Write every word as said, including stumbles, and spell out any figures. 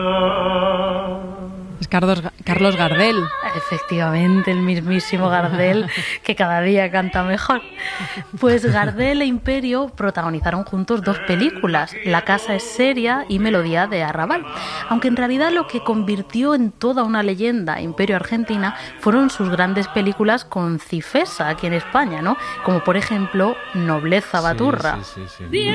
Es Carlos, Carlos Gardel. Efectivamente, el mismísimo Gardel, que cada día canta mejor. Pues Gardel e Imperio protagonizaron juntos dos películas, La casa es seria y Melodía de Arrabal. Aunque en realidad lo que convirtió en toda una leyenda a Imperio Argentina fueron sus grandes películas con Cifesa aquí en España, ¿no? Como por ejemplo Nobleza Baturra. Sí, sí, sí, sí.